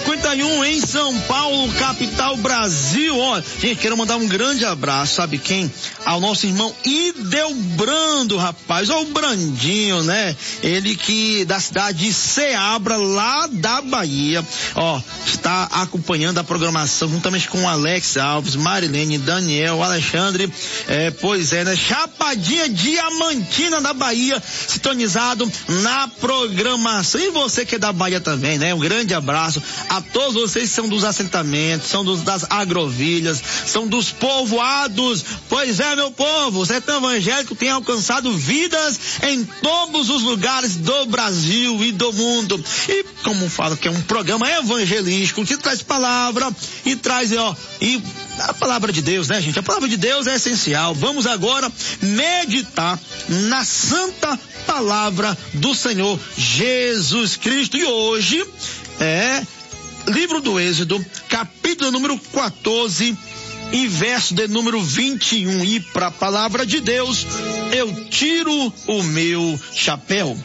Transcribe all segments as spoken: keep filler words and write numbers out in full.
cinquenta e um em São Paulo, capital Brasil. Ó, gente, quero mandar um grande abraço, sabe quem? Ao nosso irmão Idelbrando, rapaz. Ó, o Brandinho, né? Ele que da cidade de Ceabra, lá da Bahia. Ó, está acompanhando a programação juntamente com o Alex Alves, Marilene, Daniel, Alexandre. É, pois é, né? Chapadinha Diamantina da Bahia, sintonizado na programação. E você que é da Bahia também, né? Um grande abraço a todos vocês que são dos assentamentos, são dos, das agrovilhas, são dos povoados. Pois é, meu povo, o Sertão Evangélico tem alcançado vidas em todos os lugares do Brasil e do mundo. E como falo que é um programa evangelístico que traz palavra e traz, ó, e a palavra de Deus, né, gente? A palavra de Deus é essencial. Vamos agora meditar na santa palavra do Senhor Jesus Cristo. E hoje é livro do Êxodo, capítulo número quatorze e verso de número vinte e um. E para a palavra de Deus eu tiro o meu chapéu.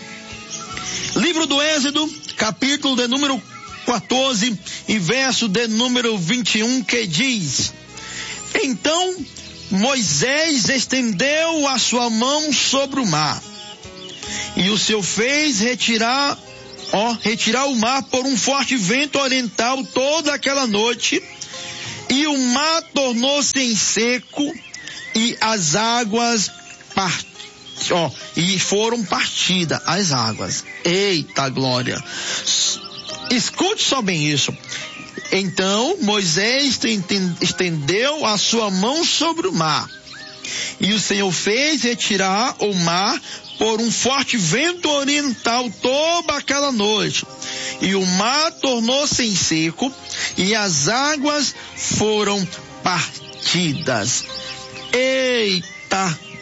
Livro do Êxodo, capítulo de número quatorze e verso de número vinte e um, que diz: Então Moisés estendeu a sua mão sobre o mar, e o Senhor fez retirar, ó, retirar o mar por um forte vento oriental toda aquela noite, e o mar tornou-se em seco, e as águas part... ó, e foram partidas as águas. Eita glória! Escute só bem isso. Então Moisés estendeu a sua mão sobre o mar, e o Senhor fez retirar o mar por um forte vento oriental toda aquela noite, e o mar tornou-se em seco, e as águas foram partidas. Eita